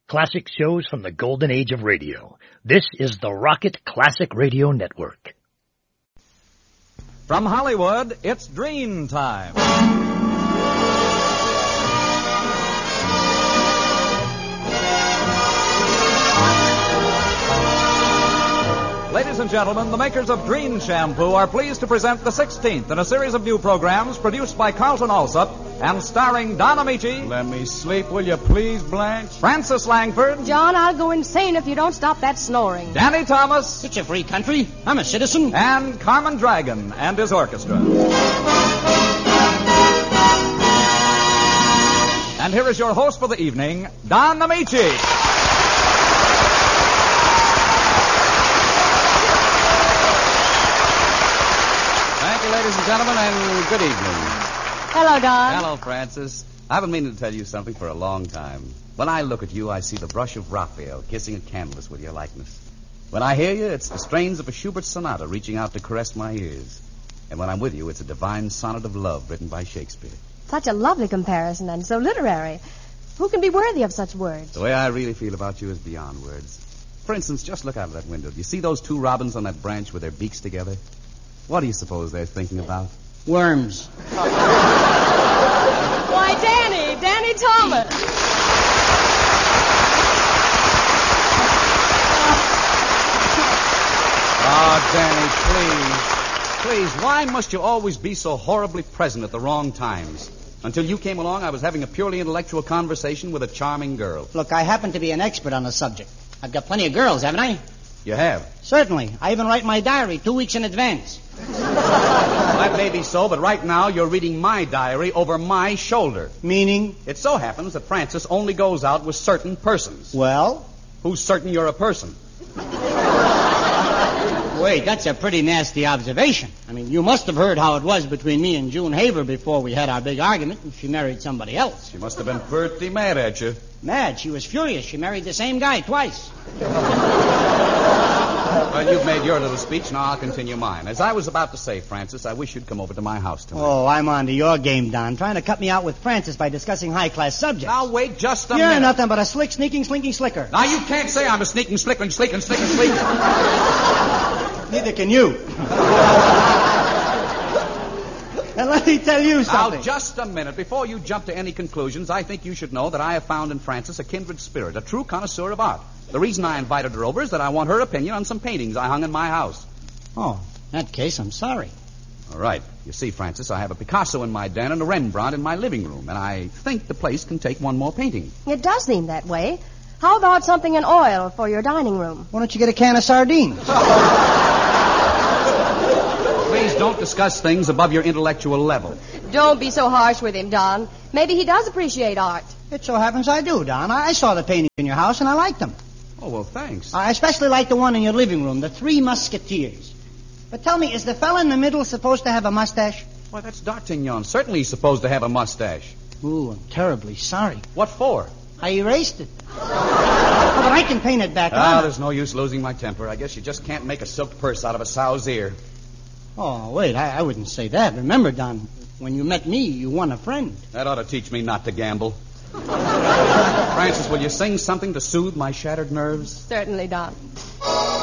Classic shows from the golden age of radio. This is the Rocket Classic Radio Network. From Hollywood, it's Dream Time. Ladies and gentlemen, the makers of Dream Shampoo are pleased to present the 16th in a series of new programs produced by Carlton Alsop and starring Don Amici. Let me sleep, will you please, Blanche? Francis Langford. John, I'll go insane if you don't stop that snoring. Danny Thomas. It's a free country. I'm a citizen. And Carmen Dragon and his orchestra. And here is your host for the evening, Don Amici. Ladies and gentlemen, and good evening. Hello, Don. Hello, Francis. I've been meaning to tell you something for a long time. When I look at you, I see the brush of Raphael kissing a canvas with your likeness. When I hear you, it's the strains of a Schubert sonata reaching out to caress my ears. And when I'm with you, it's a divine sonnet of love written by Shakespeare. Such a lovely comparison and so literary. Who can be worthy of such words? The way I really feel about you is beyond words. For instance, just look out of that window. Do you see those two robins on that branch with their beaks together? What do you suppose they're thinking about? Worms. Why, Danny Thomas. Oh, Danny, please, why must you always be so horribly present at the wrong times? Until you came along, I was having a purely intellectual conversation with a charming girl. Look, I happen to be an expert on the subject. I've got plenty of girls, haven't I? You have? Certainly. I even write my diary 2 weeks in advance. That may be so, but right now you're reading my diary over my shoulder. Meaning? It so happens that Francis only goes out with certain persons. Well? Who's certain you're a person? Wait, that's a pretty nasty observation. I mean, you must have heard how it was between me and June Haver before we had our big argument and she married somebody else. She must have been pretty mad at you. Mad? She was furious. She married the same guy twice. Well, you've made your little speech, now I'll continue mine. As I was about to say, Francis, I wish you'd come over to my house tonight. Oh, I'm on to your game, Don. Trying to cut me out with Francis by discussing high-class subjects. Now, wait just a minute. You're nothing but a slick, sneaking, slinking slicker. Now, you can't say I'm a sneaking, slicker, sleeking, slicker, sleek. Neither can you. And let me tell you something. Now, just a minute. Before you jump to any conclusions, I think you should know that I have found in Francis a kindred spirit, a true connoisseur of art. The reason I invited her over is that I want her opinion on some paintings I hung in my house. Oh, in that case, I'm sorry. All right. You see, Francis, I have a Picasso in my den and a Rembrandt in my living room, and I think the place can take one more painting. It does seem that way. How about something in oil for your dining room? Why don't you get a can of sardines? Please don't discuss things above your intellectual level. Don't be so harsh with him, Don. Maybe he does appreciate art. It so happens I do, Don. I saw the paintings in your house, and I liked them. Oh, well, thanks. I especially like the one in your living room, the Three Musketeers. But tell me, is the fella in the middle supposed to have a mustache? Why, that's D'Artagnan. Certainly he's supposed to have a mustache. Ooh, I'm terribly sorry. What for? I erased it. Oh, but I can paint it back on. There's no use losing my temper. I guess you just can't make a silk purse out of a sow's ear. Oh, wait, I wouldn't say that. Remember, Don, when you met me, you won a friend. That ought to teach me not to gamble. Francis, will you sing something to soothe my shattered nerves? Certainly, Don.